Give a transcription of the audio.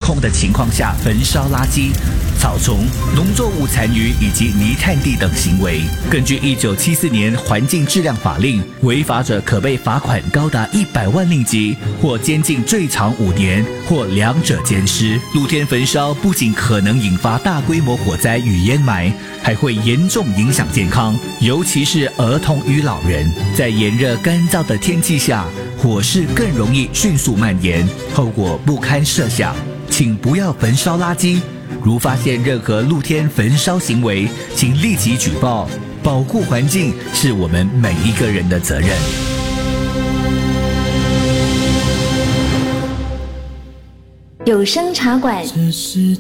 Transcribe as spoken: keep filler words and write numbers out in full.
控的情况下焚烧垃圾、草丛、农作物残余以及泥炭地等行为。根据一九七四年环境质量法令，违法者可被罚款高达一百万令吉，或监禁最长五年，或两者兼施。露天焚烧不仅可能引发大规模火灾与烟霾，还会严重影响健康，尤其是儿童与老人。在炎热干燥的天气下，火势更容易迅速蔓延，后果不堪设想。请不要焚烧垃圾，如发现任何露天焚烧行为，请立即举报。保护环境是我们每一个人的责任。 有声茶馆。